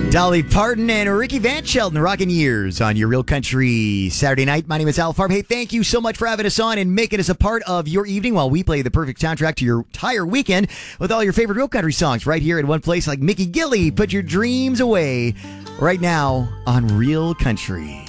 Dolly Parton and Ricky Van Shelton rocking years on your Real Country Saturday night. My name is Al Farb. Hey, thank you so much for having us on and making us a part of your evening while we play the perfect soundtrack to your entire weekend with all your favorite Real Country songs right here in one place like Mickey Gilley. Put your dreams away right now on Real Country.